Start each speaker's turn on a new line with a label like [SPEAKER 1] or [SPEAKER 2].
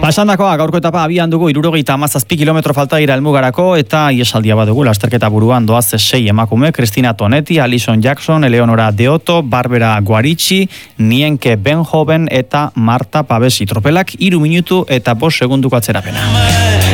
[SPEAKER 1] Esandakoa, gaurko etapa abian dugu 77 kilometro falta dira helmugarako eta iesaldia badugu lasterketa buruan doaz 6 emakume, Cristina Tonetti, Alison Jackson, Eleonora Deoto, Barbara Guarici, Nienke Benjoven eta Marta Pavesi. Tropelak 3 minutu eta 5 segunduko atzerapena.